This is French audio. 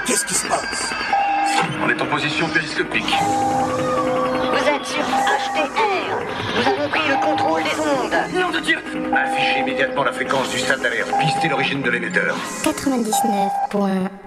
Qu'est-ce qui se passe? On est en position périscopique. Vous êtes sur HTR. Nous avons pris le contrôle des ondes. Nom de Dieu! Affichez immédiatement la fréquence du stade d'alerte. Pistez l'origine de l'émetteur. 99.1